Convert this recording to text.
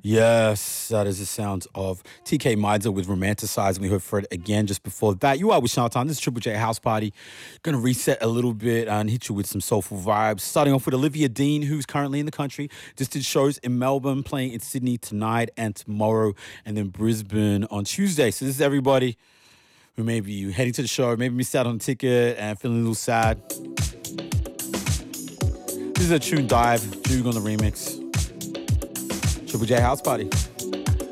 Yes, that is the sound of TK Mizer with Romanticize. We heard Fred again just before that. You are with Shantan. This is Triple J House Party. Gonna reset a little bit and hit you with some soulful vibes. Starting off with Olivia Dean, who's currently in the country. Just did shows in Melbourne, playing in Sydney tonight and tomorrow, and then Brisbane on Tuesday. So this is everybody who may be heading to the show, maybe missed out on a ticket and feeling a little sad. This is a tune Dive, Jug on the remix. Triple J House Party.